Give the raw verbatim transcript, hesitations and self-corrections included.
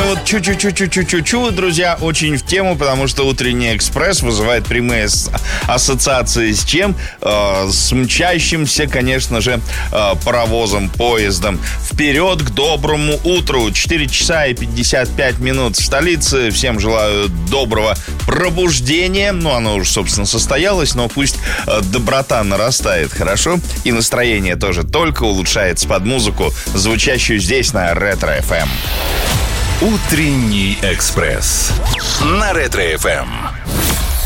вот чу-чу-чу-чу-чу-чу-чу, друзья, очень в тему, потому что утренний экспресс вызывает прямые ассоциации с чем? Э, с мчащимся, конечно же, э, паровозом, поездом. Вперед к доброму утру. четыре часа и пятьдесят пять минут в столице. Всем желаю доброго пробуждения. Ну, оно уже, собственно, состоялось, но пусть э, доброта нарастает, хорошо? И настроение тоже только улучшается под музыку, звучащую здесь на Ретро-эф эм. Утренний экспресс на Ретро-эф эм.